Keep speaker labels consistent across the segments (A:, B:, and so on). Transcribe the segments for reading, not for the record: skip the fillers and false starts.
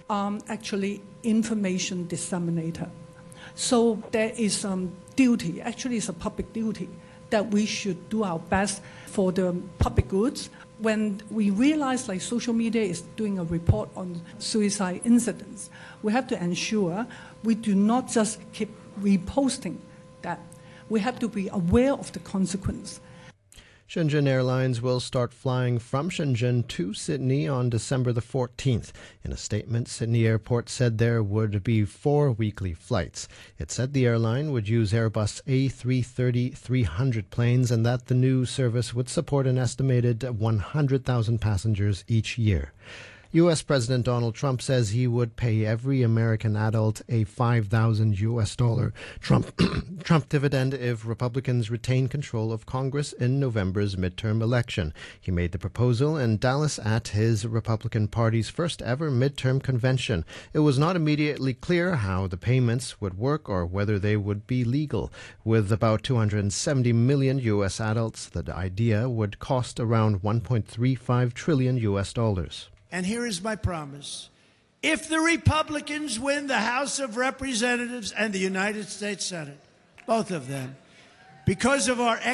A: actually information disseminator. So there is some duty, actually it's a public duty, that we should do our best for the public goods. When we realize like social media is doing a report on suicide incidents, we have to ensure we do not just keep reposting that. We have to be aware of the consequence.
B: Shenzhen Airlines will start flying from Shenzhen to Sydney on December the 14th. In a statement, Sydney Airport said there would be 4 weekly flights. It said the airline would use Airbus A330-300 planes and that the new service would support an estimated 100,000 passengers each year. U.S. President Donald Trump says he would pay every American adult a $5,000 Trump dividend if Republicans retain control of Congress in November's midterm election. He made the proposal in Dallas at his Republican Party's first ever midterm convention. It was not immediately clear how the payments would work or whether they would be legal. With about 270 million U.S. adults, the idea would cost around $1.35 trillion U.S. dollars.
C: And here is my promise. If the Republicans win the House of Representatives and the United States Senate, both of them, because of our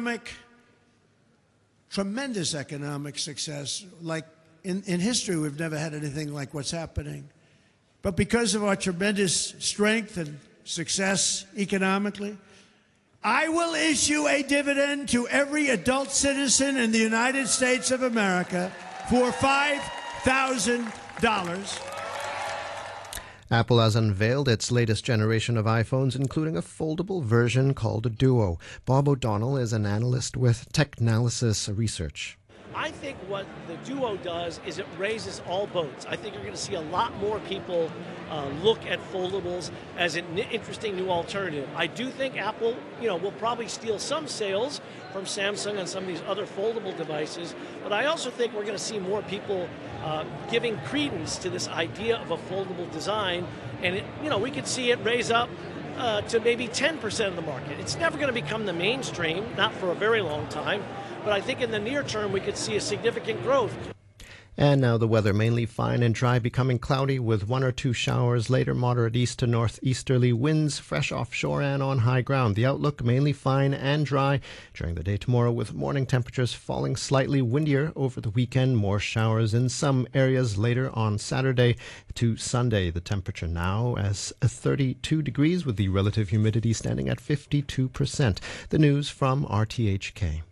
C: tremendous economic success, like in history we've never had anything like what's happening, but because of our tremendous strength and success economically, I will issue a dividend to every adult citizen in the United States of America for $5,000.
B: Apple has unveiled its latest generation of iPhones, including a foldable version called a Duo. Bob O'Donnell is an analyst with Technalysis Research.
D: I think what the Duo does is it raises all boats. I think you're going to see a lot more people look at foldables as an interesting new alternative. I do think Apple, will probably steal some sales from Samsung and some of these other foldable devices, but I also think we're going to see more people giving credence to this idea of a foldable design, and we could see it raise up to maybe 10% of the market. It's never going to become the mainstream, not for a very long time, but I think in the near term we could see a significant growth.
B: And now the weather, mainly fine and dry, becoming cloudy with 1 or 2 showers. Later, moderate east to northeasterly winds, fresh offshore and on high ground. The outlook, mainly fine and dry during the day tomorrow, with morning temperatures falling slightly windier over the weekend. More showers in some areas later on Saturday to Sunday. The temperature now as 32 degrees with the relative humidity standing at 52%. The news from RTHK.